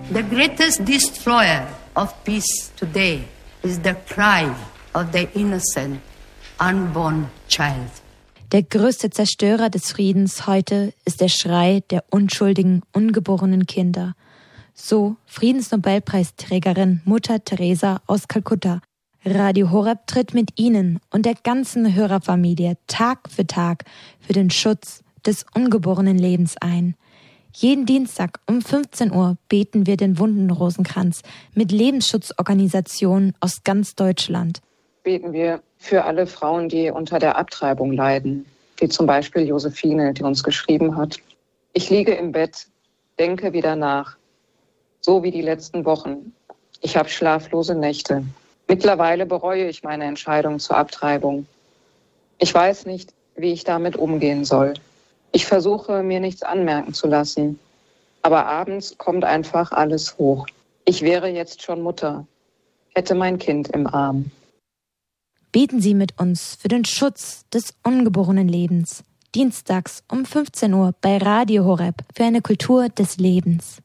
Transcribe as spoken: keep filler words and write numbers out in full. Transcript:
The greatest destroyer of peace today is the cry of the innocent, unborn child. Der größte Zerstörer des Friedens heute ist der Schrei der unschuldigen, ungeborenen Kinder. So Friedensnobelpreisträgerin Mutter Teresa aus Kalkutta. Radio Horeb tritt mit Ihnen und der ganzen Hörerfamilie Tag für Tag für den Schutz des ungeborenen Lebens ein. Jeden Dienstag um fünfzehn Uhr beten wir den Wundenrosenkranz mit Lebensschutzorganisationen aus ganz Deutschland. Beten wir für alle Frauen, die unter der Abtreibung leiden, wie zum Beispiel Josephine, die uns geschrieben hat. Ich liege im Bett, denke wieder nach, so wie die letzten Wochen. Ich habe schlaflose Nächte. Mittlerweile bereue ich meine Entscheidung zur Abtreibung. Ich weiß nicht, wie ich damit umgehen soll. Ich versuche, mir nichts anmerken zu lassen. Aber abends kommt einfach alles hoch. Ich wäre jetzt schon Mutter, hätte mein Kind im Arm. Beten Sie mit uns für den Schutz des ungeborenen Lebens. Dienstags um fünfzehn Uhr bei Radio Horeb für eine Kultur des Lebens.